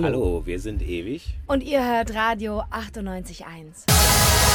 Hallo, wir sind ewig. Und ihr hört Radio 98.1.